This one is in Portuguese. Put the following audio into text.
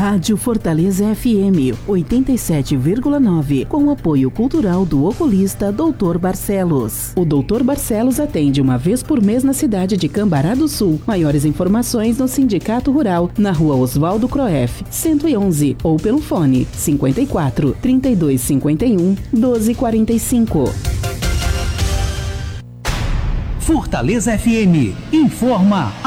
Rádio Fortaleza FM 87,9, com apoio cultural do oculista Dr. Barcelos. O Dr. Barcelos atende uma vez por mês na cidade de Cambará do Sul. Maiores informações no Sindicato Rural, na Rua Oswaldo Croef, 111, ou pelo fone 54 3251 1245. Fortaleza FM informa